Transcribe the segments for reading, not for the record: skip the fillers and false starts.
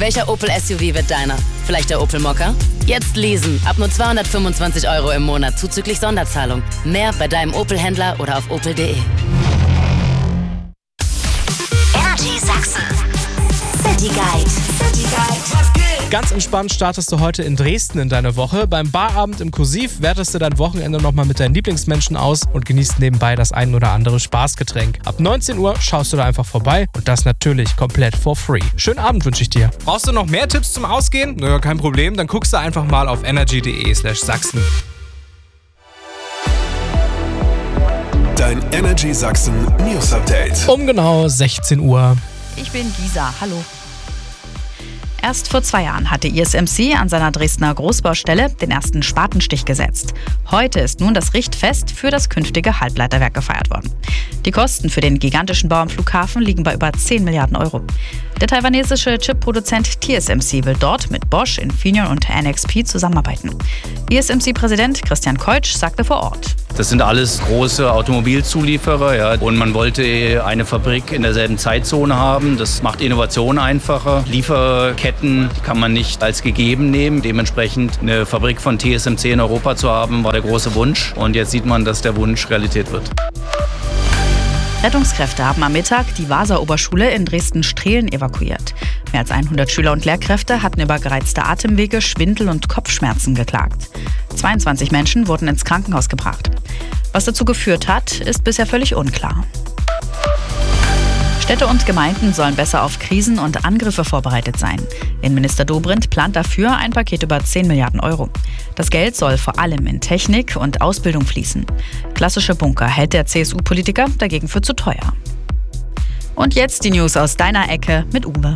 Welcher Opel SUV wird deiner? Vielleicht der Opel Mokka? Jetzt leasen. Ab nur 225 € im Monat zuzüglich Sonderzahlung. Mehr bei deinem Opel-Händler oder auf opel.de. Energy Sachsen. City Guide. Ganz entspannt startest du heute in Dresden in deine Woche. Beim Barabend im Kursiv wertest du dein Wochenende nochmal mit deinen Lieblingsmenschen aus und genießt nebenbei das ein oder andere Spaßgetränk. Ab 19 Uhr schaust du da einfach vorbei und das natürlich komplett for free. Schönen Abend wünsche ich dir. Brauchst du noch mehr Tipps zum Ausgehen? Naja, kein Problem. Dann guckst du einfach mal auf energy.de/Sachsen. Dein Energy Sachsen News Update. Um genau 16 Uhr. Ich bin Gisa, hallo. Erst vor 2 Jahren hatte ISMC an seiner Dresdner Großbaustelle den ersten Spatenstich gesetzt. Heute ist nun das Richtfest für das künftige Halbleiterwerk gefeiert worden. Die Kosten für den gigantischen Bau am Flughafen liegen bei über 10 Milliarden Euro. Der taiwanesische Chipproduzent TSMC will dort mit Bosch, Infineon und NXP zusammenarbeiten. ISMC-Präsident Christian Keutsch sagte vor Ort: Das sind alles große Automobilzulieferer, ja. Und man wollte eine Fabrik in derselben Zeitzone haben. Das macht Innovation einfacher. Lieferketten kann man nicht als gegeben nehmen. Dementsprechend eine Fabrik von TSMC in Europa zu haben, war der große Wunsch. Und jetzt sieht man, dass der Wunsch Realität wird. Rettungskräfte haben am Mittag die Vasa-Oberschule in Dresden-Strehlen evakuiert. Mehr als 100 Schüler und Lehrkräfte hatten über gereizte Atemwege, Schwindel und Kopfschmerzen geklagt. 22 Menschen wurden ins Krankenhaus gebracht. Was dazu geführt hat, ist bisher völlig unklar. Städte und Gemeinden sollen besser auf Krisen und Angriffe vorbereitet sein. Innenminister Dobrindt plant dafür ein Paket über 10 Milliarden Euro. Das Geld soll vor allem in Technik und Ausbildung fließen. Klassische Bunker hält der CSU-Politiker dagegen für zu teuer. Und jetzt die News aus deiner Ecke mit Uwe.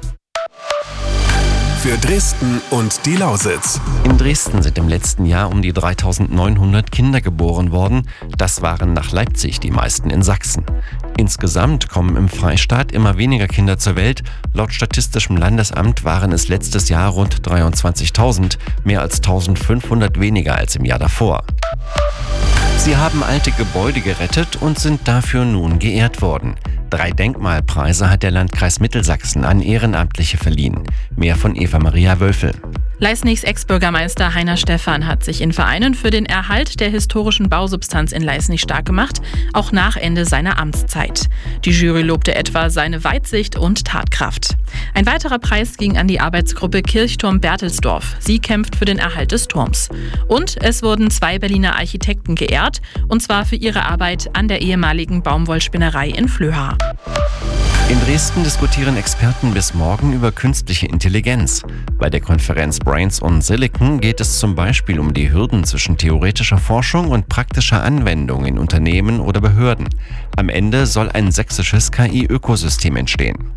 Für Dresden und die Lausitz. In Dresden sind im letzten Jahr um die 3.900 Kinder geboren worden. Das waren nach Leipzig die meisten in Sachsen. Insgesamt kommen im Freistaat immer weniger Kinder zur Welt. Laut Statistischem Landesamt waren es letztes Jahr rund 23.000, mehr als 1.500 weniger als im Jahr davor. Sie haben alte Gebäude gerettet und sind dafür nun geehrt worden. 3 Denkmalpreise hat der Landkreis Mittelsachsen an Ehrenamtliche verliehen. Mehr von Eva-Maria Wölfel. Leisnigs Ex-Bürgermeister Heiner Stephan hat sich in Vereinen für den Erhalt der historischen Bausubstanz in Leisnig stark gemacht, auch nach Ende seiner Amtszeit. Die Jury lobte etwa seine Weitsicht und Tatkraft. Ein weiterer Preis ging an die Arbeitsgruppe Kirchturm Berthelsdorf. Sie kämpft für den Erhalt des Turms. Und es wurden 2 Berliner Architekten geehrt, und zwar für ihre Arbeit an der ehemaligen Baumwollspinnerei in Flöha. In Dresden diskutieren Experten bis morgen über künstliche Intelligenz. Bei der Konferenz Brains on Silicon geht es zum Beispiel um die Hürden zwischen theoretischer Forschung und praktischer Anwendung in Unternehmen oder Behörden. Am Ende soll ein sächsisches KI-Ökosystem entstehen.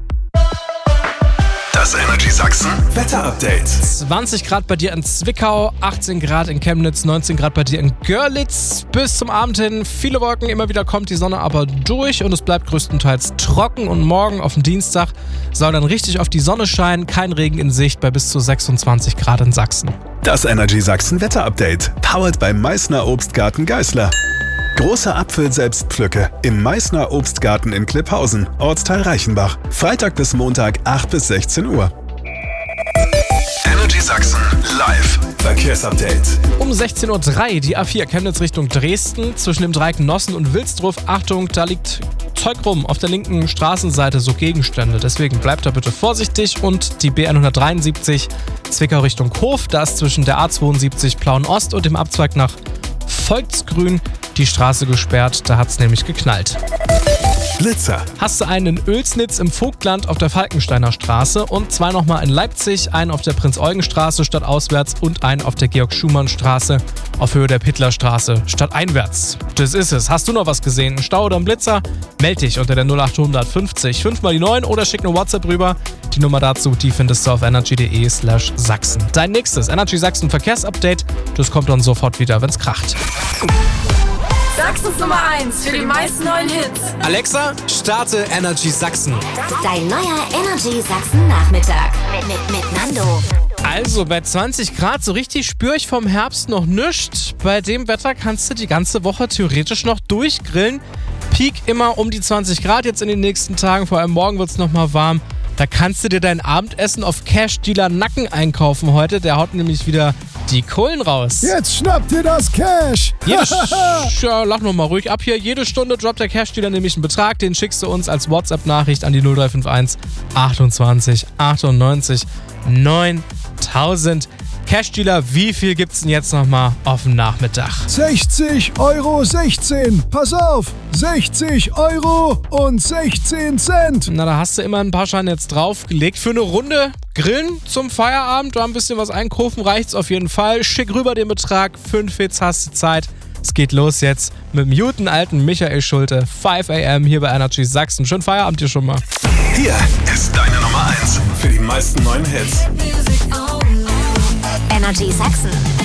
Das Energy Sachsen Wetter-Update. 20 Grad bei dir in Zwickau, 18 Grad in Chemnitz, 19 Grad bei dir in Görlitz. Bis zum Abend hin viele Wolken, immer wieder kommt die Sonne aber durch und es bleibt größtenteils trocken. Und morgen auf dem Dienstag soll dann richtig auf die Sonne scheinen, kein Regen in Sicht bei bis zu 26 Grad in Sachsen. Das Energy Sachsen Wetter-Update. Powered beim Meißner Obstgarten Geißler. Große Apfel-Selbstpflücke im Meißner Obstgarten in Klipphausen, Ortsteil Reichenbach. Freitag bis Montag, 8 bis 16 Uhr. Energy Sachsen live. Verkehrsupdate. Um 16:03 Uhr die A4 Chemnitz Richtung Dresden zwischen dem Dreieck Nossen und Wilsdruf. Achtung, da liegt Zeug rum auf der linken Straßenseite, so Gegenstände. Deswegen bleibt da bitte vorsichtig. Und die BN 173 Zwickau Richtung Hof. Da ist zwischen der A72 Plauen Ost und dem Abzweig nach Volksgrün die Straße gesperrt. Da hat es nämlich geknallt. Blitzer. Hast du einen in Oelsnitz im Vogtland auf der Falkensteiner Straße und 2 nochmal in Leipzig, einen auf der Prinz-Eugen-Straße stadtauswärts und einen auf der Georg-Schumann-Straße auf Höhe der Pittler-Straße stadteinwärts. Das ist es. Hast du noch was gesehen? Ein Stau oder ein Blitzer? Meld dich unter der 0800 50 5 mal die 9 oder schick eine WhatsApp rüber. Die Nummer dazu, die findest du auf energy.de/Sachsen. Dein nächstes Energy Sachsen Verkehrsupdate, das kommt dann sofort wieder, wenn's kracht. Sachsens Nummer 1 für die meisten neuen Hits. Alexa, starte Energy Sachsen. Dein neuer Energy Sachsen Nachmittag mit Nando. Also bei 20 Grad so richtig spüre ich vom Herbst noch nichts. Bei dem Wetter kannst du die ganze Woche theoretisch noch durchgrillen. Peak immer um die 20 Grad jetzt in den nächsten Tagen. Vor allem morgen wird es nochmal warm. Da kannst du dir dein Abendessen auf Cash-Dealer Nacken einkaufen heute. Der haut nämlich wieder die Kohlen raus. Jetzt schnappt ihr das Cash. Ja, lach noch mal ruhig ab hier. Jede Stunde droppt der Cash-Dealer nämlich einen Betrag. Den schickst du uns als WhatsApp-Nachricht an die 0351 28 98 9000. Cash-Dealer, wie viel gibt's denn jetzt nochmal auf dem Nachmittag? 60,16 €. Pass auf, 60,16 €. Na, da hast du immer ein paar Scheine jetzt draufgelegt. Für eine Runde Grillen zum Feierabend, da ein bisschen was einkaufen, reicht's auf jeden Fall. Schick rüber den Betrag, 5 Hits hast du Zeit. Es geht los jetzt mit dem guten alten Michael Schulte. 5 AM hier bei Energy Sachsen. Schönen Feierabend hier schon mal. Hier ist deine Nummer 1 für die meisten neuen Hits. Energy Sachsen.